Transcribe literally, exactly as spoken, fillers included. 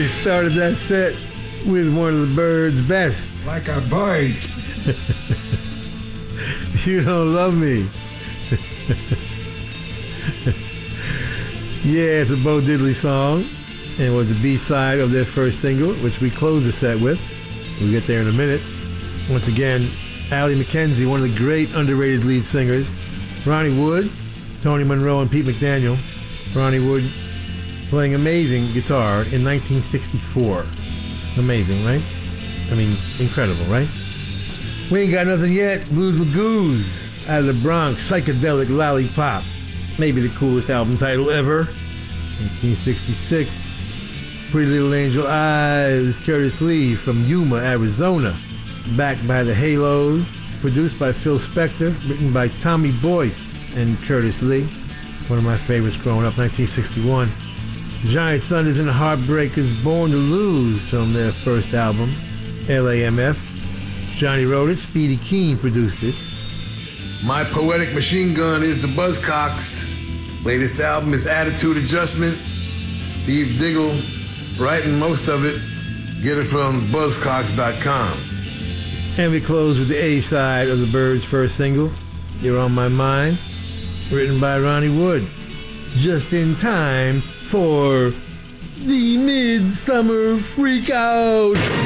We started that set with one of the Byrds' best. Like a bird. You Don't Love Me. Yeah, it's a Bo Diddley song, and it was the B-side of their first single, which we closed the set with. We'll get there in a minute. Once again, Allie McKenzie, one of the great underrated lead singers. Ronnie Wood, Tony Monroe, and Pete McDaniel. Ronnie Wood playing amazing guitar in nineteen sixty-four. Amazing, right? I mean, incredible, right? We Ain't Got Nothing Yet, Blues Magoos, out of the Bronx, Psychedelic Lollipop. Maybe the coolest album title ever. nineteen sixty-six, Pretty Little Angel Eyes, Curtis Lee from Yuma, Arizona. Backed by the Halos, produced by Phil Spector, written by Tommy Boyce and Curtis Lee. One of my favorites growing up, nineteen sixty-one. Giant Thunders and the Heartbreakers, Born to Lose, from their first album, L A M F. Johnny wrote it, Speedy Keen produced it. My Poetic Machine Gun is the Buzzcocks. Latest album is Attitude Adjustment. Steve Diggle writing most of it. Get it from buzzcocks dot com. And we close with the A-side of the Byrds' first single, You're On My Mind, written by Ronnie Wood. Just in time for the Midsummer Freakout.